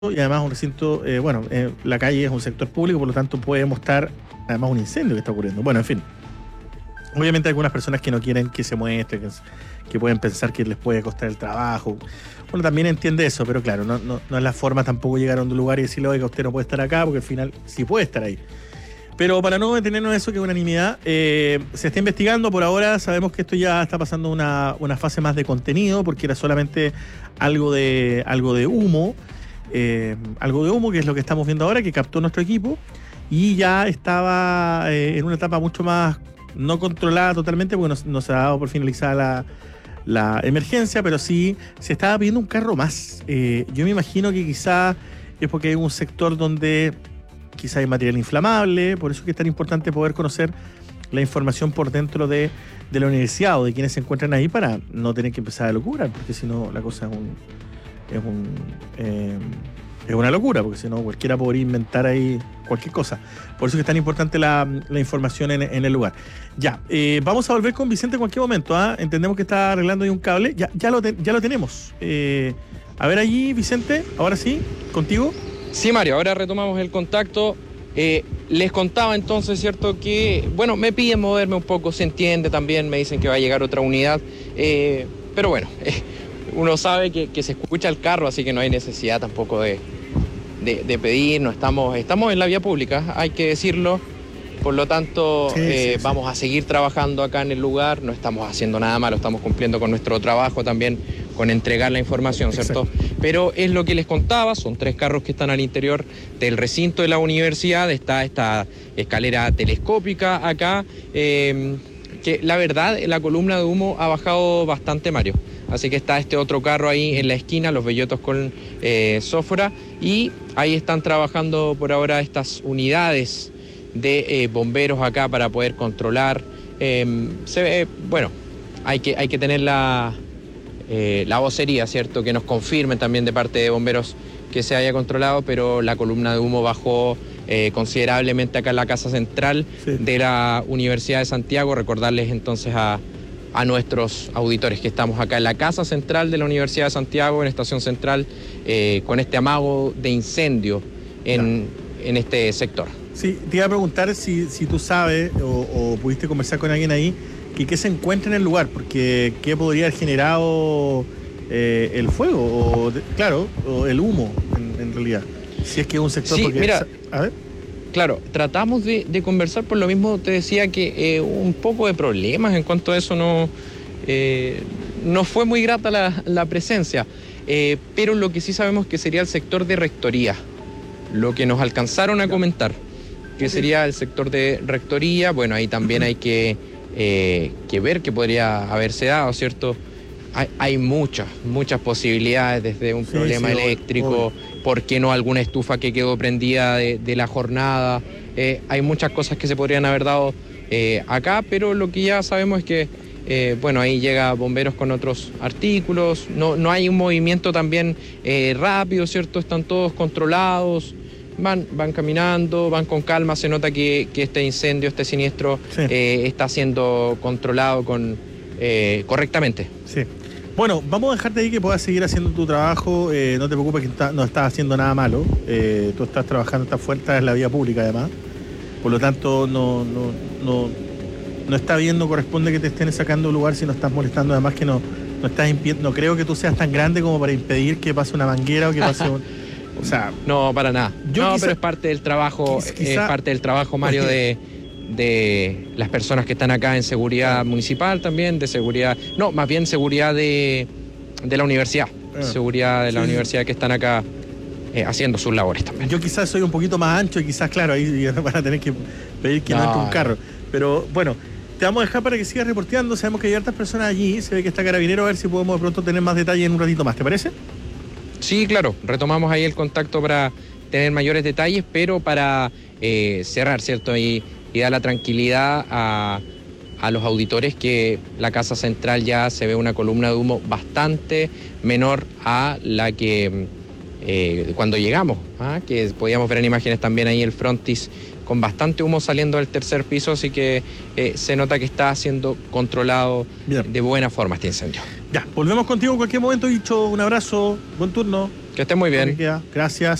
y además un recinto, la calle es un sector público, por lo tanto puede mostrar además un incendio que está ocurriendo. Bueno, en fin. Obviamente hay algunas personas que no quieren que se muestre, que pueden pensar que les puede costar el trabajo. Uno también entiende eso, pero claro, no es la forma tampoco llegar a un lugar y decirle, oiga, usted no puede estar acá, porque al final sí puede estar ahí. Pero para no detenernos en eso, que es unanimidad, se está investigando. Por ahora sabemos que esto ya está pasando una fase más de contenido, porque era solamente algo de humo. Algo de humo, que es lo que estamos viendo ahora, que captó nuestro equipo, y ya estaba en una etapa mucho más no controlada totalmente, porque no se ha dado por finalizada la emergencia, pero sí se estaba pidiendo un carro más. Yo me imagino que quizá es porque hay un sector donde quizá hay material inflamable, por eso es que es tan importante poder conocer la información por dentro de la universidad o de quienes se encuentran ahí, para no tener que empezar a locura, porque si no la cosa es una locura, porque si no cualquiera podría inventar ahí cualquier cosa. Por eso es que es tan importante la información en el lugar. Ya, vamos a volver con Vicente en cualquier momento. Entendemos que está arreglando ahí un cable. Ya lo tenemos. A ver allí, Vicente, ahora sí, contigo. Sí, Mario, ahora retomamos el contacto. Les contaba entonces, ¿cierto? Que, bueno, me piden moverme un poco, se entiende también, me dicen que va a llegar otra unidad. Pero bueno, uno sabe que se escucha el carro, así que no hay necesidad tampoco de pedir. No estamos en la vía pública, hay que decirlo. Por lo tanto, sí. Vamos a seguir trabajando acá en el lugar, no estamos haciendo nada malo, estamos cumpliendo con nuestro trabajo también, con entregar la información, ¿cierto? Exacto. Pero es lo que les contaba, son 3 carros que están al interior del recinto de la universidad, está esta escalera telescópica acá, que la verdad la columna de humo ha bajado bastante, Mario. Así que está este otro carro ahí en la esquina, los bellotos con sófora, y ahí están trabajando por ahora estas unidades de bomberos acá para poder controlar. Se ve, bueno, hay que tener la vocería, ¿cierto? Que nos confirmen también de parte de bomberos que se haya controlado, pero la columna de humo bajó considerablemente acá en la casa central de la Universidad de Santiago. Recordarles entonces a nuestros auditores que estamos acá en la casa central de la Universidad de Santiago, en Estación Central, con este amago de incendio en este sector. Sí, te iba a preguntar si tú sabes o pudiste conversar con alguien ahí que se encuentra en el lugar, porque qué podría haber generado el fuego, o el humo en realidad, si es que es un sector. Sí, porque, mira, a ver. Claro, tratamos de conversar, por lo mismo te decía que un poco de problemas en cuanto a eso, no fue muy grata la presencia, pero lo que sí sabemos que sería el sector de rectoría, lo que nos alcanzaron a comentar, que sería el sector de rectoría. Bueno, ahí también hay que ver qué podría haberse dado, ¿cierto? Hay muchas posibilidades, desde un problema eléctrico, ¿por qué no alguna estufa que quedó prendida de la jornada? Hay muchas cosas que se podrían haber dado acá, pero lo que ya sabemos es que, ahí llega bomberos con otros artículos, no hay un movimiento también rápido, ¿cierto? Están todos controlados, van caminando, van con calma, se nota que este incendio, este siniestro, está siendo controlado correctamente. Sí. Bueno, vamos a dejarte ahí que puedas seguir haciendo tu trabajo. No te preocupes, que no estás haciendo nada malo. Tú estás trabajando, estás fuerte en la vía pública además. Por lo tanto, no está bien, no corresponde que te estén sacando un lugar si no estás molestando. Además que no estás impidiendo. No creo que tú seas tan grande como para impedir que pase una manguera o que pase un... O sea, no, para nada. Pero es parte del trabajo, Mario, de las personas que están acá en seguridad municipal también, de seguridad, más bien seguridad de la universidad, seguridad de la universidad, que están acá haciendo sus labores también. Yo quizás soy un poquito más ancho y quizás, claro, ahí van a tener que pedir que no entre un carro. Pero bueno, te vamos a dejar para que sigas reporteando. Sabemos que hay hartas personas allí, se ve que está Carabinero, a ver si podemos de pronto tener más detalle en un ratito más, ¿te parece? Sí, claro, retomamos ahí el contacto para tener mayores detalles, pero para cerrar, ¿cierto? Y dar la tranquilidad a los auditores que la casa central ya se ve una columna de humo bastante menor a la que cuando llegamos, que podíamos ver en imágenes también ahí el frontis con bastante humo saliendo del tercer piso, así que se nota que está siendo controlado de buena forma este incendio. Ya, volvemos contigo en cualquier momento, Dicho. Un abrazo, buen turno. Que estén muy bien. Gracias.